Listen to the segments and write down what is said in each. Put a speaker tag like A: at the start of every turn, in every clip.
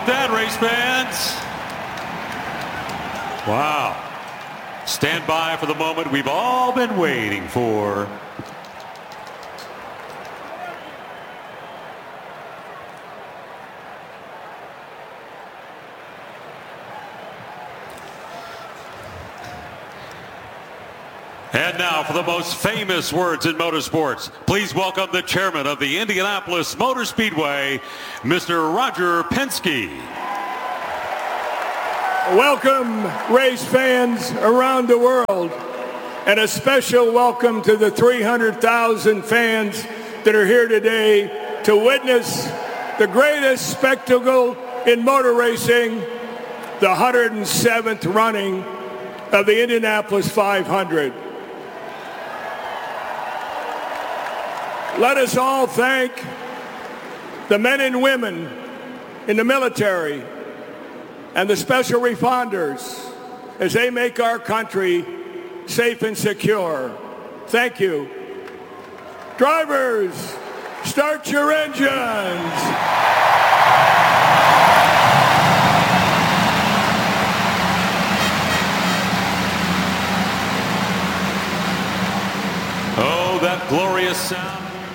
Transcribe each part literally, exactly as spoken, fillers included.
A: that, race fans? Wow. Stand by for the moment we've all been waiting for. And now for the most famous words in motorsports, please welcome the chairman of the Indianapolis Motor Speedway, Mister Roger Penske.
B: Welcome, race fans around the world, and a special welcome to the three hundred thousand fans that are here today to witness the greatest spectacle in motor racing, the one hundred seventh running of the Indianapolis five hundred. Let us all thank the men and women in the military and the special responders as they make our country safe and secure. Thank you. Drivers, start your engines.
A: Oh, that glorious sound.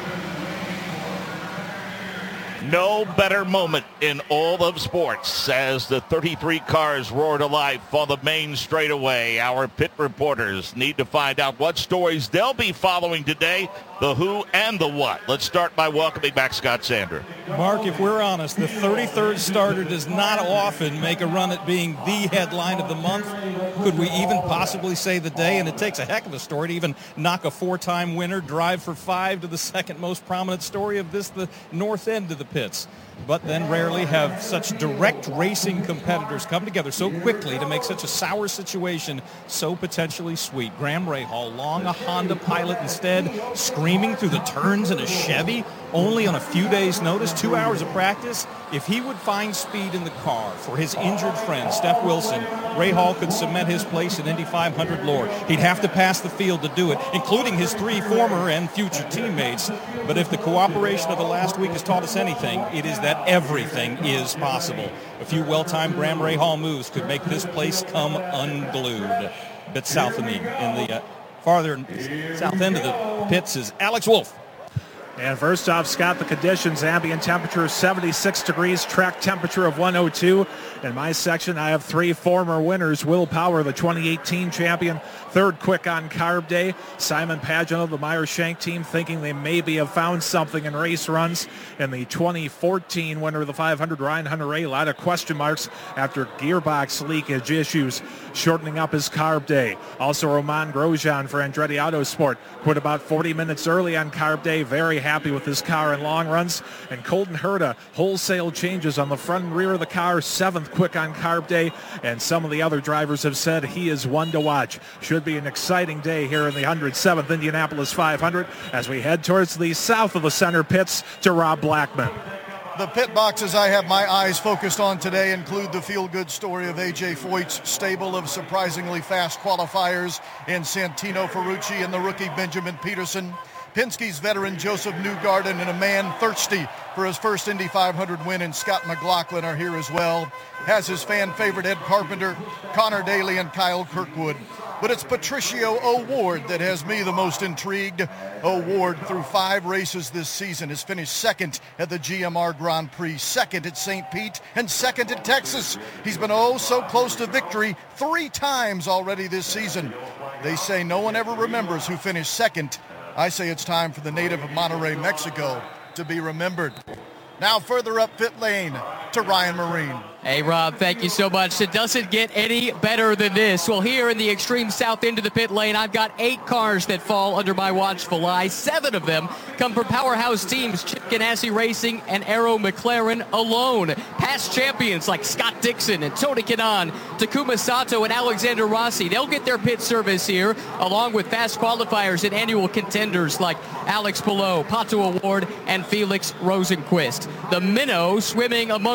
C: No better moment in all of sports as the thirty-three cars roar to life on the main straightaway. Our pit reporters need to find out what stories they'll be following today, the who and the what. Let's start by welcoming back Scott Sander.
D: Mark, if we're honest, the thirty-third starter does not often make a run at being the headline of the month. Could we even possibly say the day? And it takes a heck of a story to even knock a four-time winner, drive for five to the second most prominent story of this, the north end of the pits. But then rarely have such direct racing competitors come together so quickly to make such a sour situation so potentially sweet. Graham Rahal, long a Honda pilot instead, screaming through the turns in a Chevy, only on a few days' notice, two hours of practice. If he would find speed in the car for his injured friend, Steph Wilson, Rahal could cement his place in Indy five hundred lore. He'd have to pass the field to do it, including his three former and future teammates. But if the cooperation of the last week has taught us anything, it is that everything is possible. A few well-timed Graham Rahal moves could make this place come unglued. A bit south of me, in the uh, farther south end of the pits, is Alex Wolf.
E: And first off, Scott, the conditions, ambient temperature seventy-six degrees, track temperature of one oh two. In my section, I have three former winners. Will Power, the twenty eighteen champion, third quick on carb day. Simon Pageant of the Meyer Shank team thinking they maybe have found something in race runs. And the twenty fourteen winner of the five hundred, Ryan Hunter-Reay, a lot of question marks after gearbox leakage issues, shortening up his carb day. Also, Roman Grosjean for Andretti Autosport quit about forty minutes early on carb day. Very happy with his car in long runs. And Colton Herta, wholesale changes on the front and rear of the car, seventh quick on carb day. And some of the other drivers have said he is one to watch. Should be an exciting day here in the one hundred seventh Indianapolis five hundred as we head towards the south of the center pits to Rob Blackman.
F: The pit boxes I have my eyes focused on today include the feel-good story of A J Foyt's stable of surprisingly fast qualifiers in Santino Ferrucci and the rookie Benjamin Peterson, Penske's veteran Joseph Newgarden, and a man thirsty for his first Indy five hundred win in Scott McLaughlin are here as well. Has his fan favorite Ed Carpenter, Connor Daly, and Kyle Kirkwood. But it's Patricio O'Ward that has me the most intrigued. O'Ward, through five races this season, has finished second at the G M R Grand Prix, second at Saint Pete, and second at Texas. He's been oh so close to victory three times already this season. They say no one ever remembers who finished second. I say it's time for the native of Monterrey, Mexico, to be remembered. Now further up pit lane to Ryan Marine.
G: Hey, Rob, thank you so much. It doesn't get any better than this. Well, here in the extreme south end of the pit lane, I've got eight cars that fall under my watchful eye. Seven of them come from powerhouse teams, Chip Ganassi Racing and Arrow McLaren alone. Past champions like Scott Dixon and Tony Kanaan, Takuma Sato and Alexander Rossi. They'll get their pit service here, along with fast qualifiers and annual contenders like Alex Palou, Pato O'Ward, and Felix Rosenquist. The minnow swimming among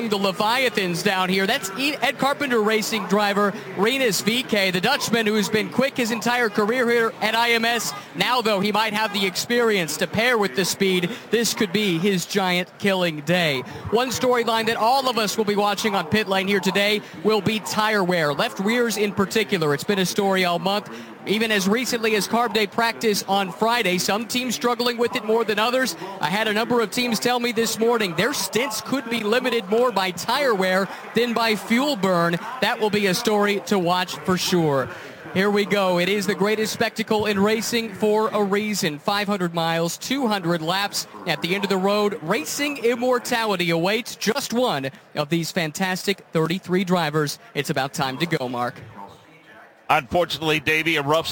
G: among the Leviathans down here. That's Ed Carpenter Racing driver Rinus V K, the Dutchman who's been quick his entire career here at I M S. Now, though, he might have the experience to pair with the speed. This could be his giant killing day. One storyline that all of us will be watching on Pit Lane here today will be tire wear. Left rears in particular. It's been a story all month. Even as recently as Carb Day practice on Friday, some teams struggling with it more than others. I had a number of teams tell me this morning their stints could be limited more by tire wear than by fuel burn. That will be a story to watch for sure. Here we go. It is the greatest spectacle in racing for a reason. five hundred miles, two hundred laps. At the end of the road, racing immortality awaits just one of these fantastic thirty-three drivers. It's about time to go, Mark.
C: Unfortunately, Davey, a rough